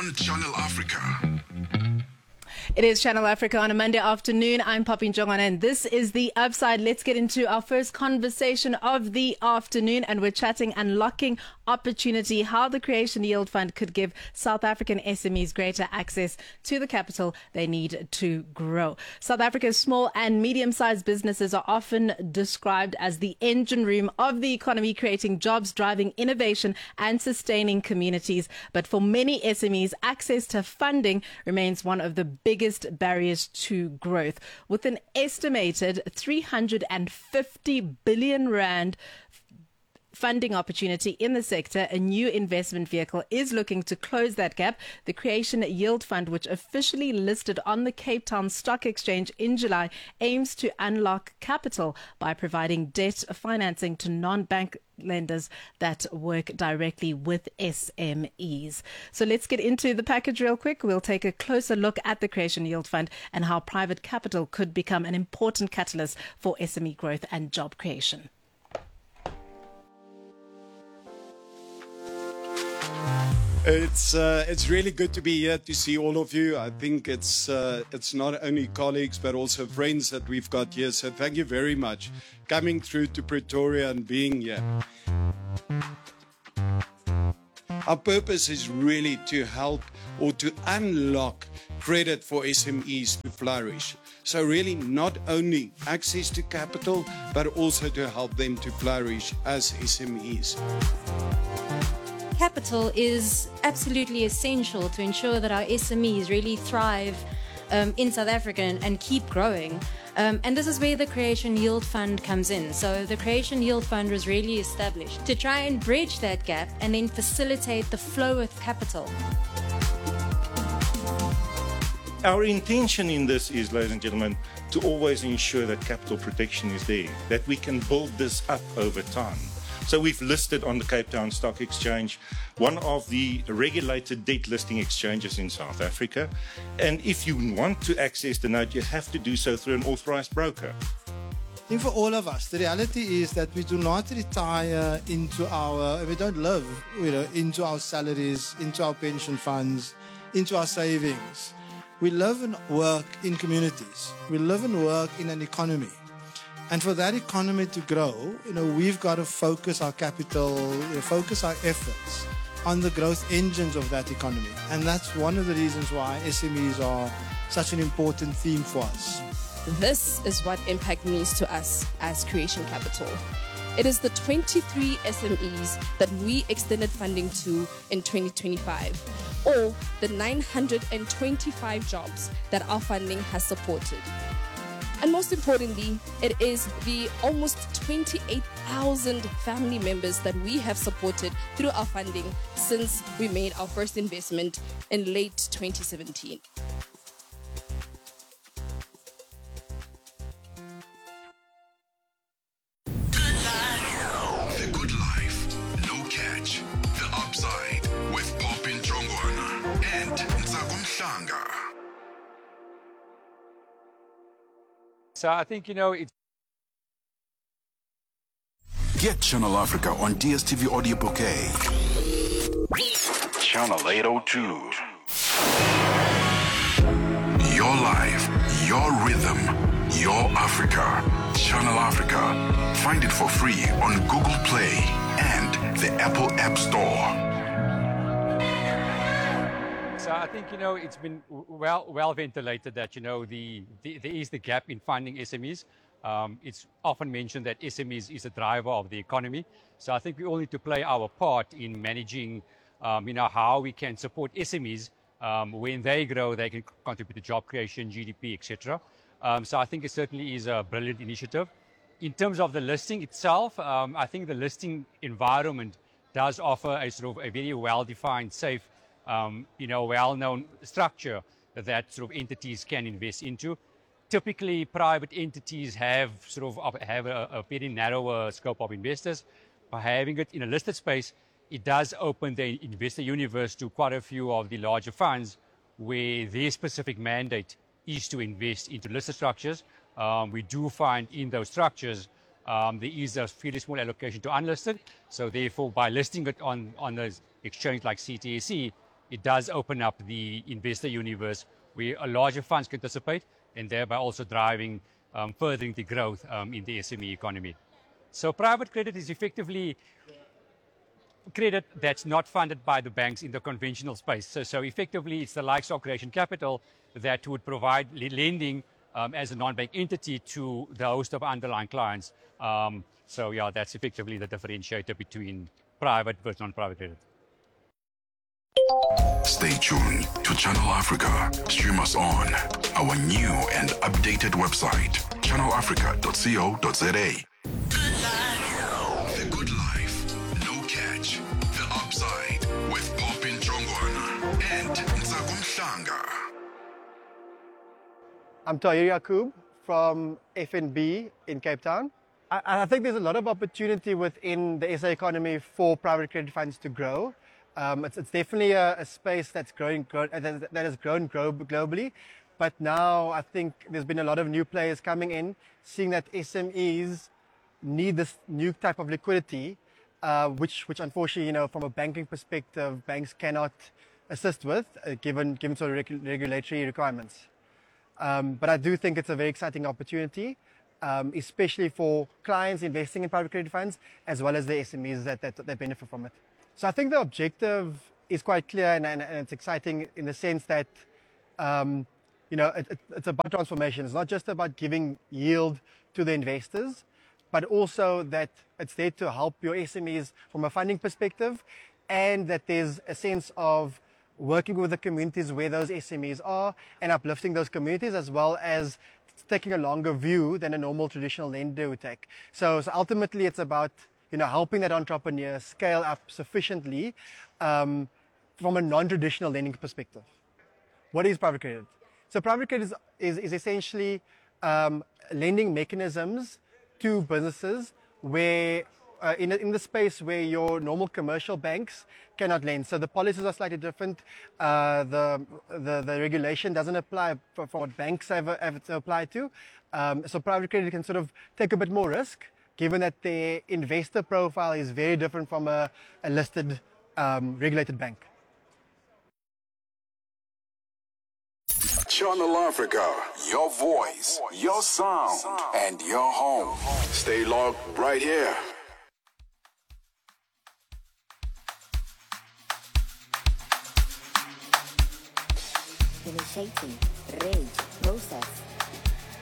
on Channel Africa. It is Channel Africa on a Monday afternoon. I'm Poppy Njongwana and this is The Upside. Let's get into our first conversation of the afternoon, and we're chatting Unlocking Opportunity, how the Creation Yield Fund could give South African SMEs greater access to the capital they need to grow. South Africa's small and medium-sized businesses are often described as the engine room of the economy, creating jobs, driving innovation and sustaining communities. But for many SMEs, access to funding remains one of the biggest barriers to growth. With an estimated 350 billion rand funding opportunity in the sector, a new investment vehicle is looking to close that gap. The Creation Yield Fund, which officially listed on the Cape Town Stock Exchange in July, aims to unlock capital by providing debt financing to non-bank lenders that work directly with SMEs. So let's get into the package real quick. We'll take a closer look at the Creation Yield Fund and how private capital could become an important catalyst for SME growth and job creation. It's really good to be here to see all of you. I think it's not only colleagues but also friends that we've got here. So thank you very much coming through to Pretoria and being here. Our purpose is really to help or to unlock credit for SMEs to flourish. So really not only access to capital but also to help them to flourish as SMEs. Capital is absolutely essential to ensure that our SMEs really thrive in South Africa and keep growing. And this is where the Creation Yield Fund comes in. So the Creation Yield Fund was really established to try and bridge that gap and then facilitate the flow of capital. Our intention in this is, ladies and gentlemen, to always ensure that capital protection is there, that we can build this up over time. So we've listed on the Cape Town Stock Exchange, one of the regulated debt listing exchanges in South Africa. And if you want to access the note, you have to do so through an authorized broker. I think for all of us, the reality is that we do not retire we don't live, into our salaries, into our pension funds, into our savings. We live and work in communities. We live and work in an economy. And for that economy to grow, we've got to focus our capital, focus our efforts on the growth engines of that economy. And that's one of the reasons why SMEs are such an important theme for us. This is what impact means to us as Creation Capital. It is the 23 SMEs that we extended funding to in 2025, or the 925 jobs that our funding has supported. And most importantly, it is the almost 28,000 family members that we have supported through our funding since we made our first investment in late 2017. The Good Life, No Catch, The Upside with Poppy Njongwana and Ntsako Mhlanga. So I think, it's... Get Channel Africa on DSTV Audio Bouquet. Channel 802. Your life, your rhythm, your Africa. Channel Africa. Find it for free on Google Play and the Apple App Store. So I think, it's been well ventilated that, there is the gap in funding SMEs. It's often mentioned that SMEs is a driver of the economy. So I think we all need to play our part in managing, how we can support SMEs. When they grow, they can contribute to job creation, GDP, etc. So I think it certainly is a brilliant initiative. In terms of the listing itself, I think the listing environment does offer a sort of a very well-defined, safe, well-known structure that sort of entities can invest into. Typically, private entities have a very narrower scope of investors. By having it in a listed space, it does open the investor universe to quite a few of the larger funds where their specific mandate is to invest into listed structures. We do find in those structures there is a fairly small allocation to unlisted. So therefore, by listing it on the exchange like CTSE, it does open up the investor universe where a larger funds can participate and thereby also driving furthering the growth in the SME economy. So private credit is effectively credit that's not funded by the banks in the conventional space. So effectively, it's the likes of Creation Capital that would provide lending as a non-bank entity to the host of underlying clients. So yeah, that's effectively the differentiator between private versus non-private credit. Stay tuned to Channel Africa. Stream us on our new and updated website, channelafrica.co.za. The Good Life, No Catch, The Upside with Popin Trongwana and Ntsako Mhlanga. I'm Tahir Yaqub from FNB in Cape Town. I think there's a lot of opportunity within the SA economy for private credit funds to grow. It's definitely a space that's that has grown globally, but now I think there's been a lot of new players coming in, seeing that SMEs need this new type of liquidity, which unfortunately, from a banking perspective, banks cannot assist with, given sort of regulatory requirements. But I do think it's a very exciting opportunity, especially for clients investing in private credit funds, as well as the SMEs that benefit from it. So I think the objective is quite clear and it's exciting in the sense that, it's about transformation. It's not just about giving yield to the investors, but also that it's there to help your SMEs from a funding perspective, and that there's a sense of working with the communities where those SMEs are and uplifting those communities, as well as taking a longer view than a normal traditional lender would take. So ultimately it's about helping that entrepreneur scale up sufficiently from a non-traditional lending perspective. What is private credit? So private credit is essentially lending mechanisms to businesses where in the space where your normal commercial banks cannot lend. So the policies are slightly different. The regulation doesn't apply for what banks have to apply to. So private credit can sort of take a bit more risk, given that the investor profile is very different from a listed regulated bank. Channel Africa, your voice, your sound, and your home. Stay logged right here. Initiating rage process.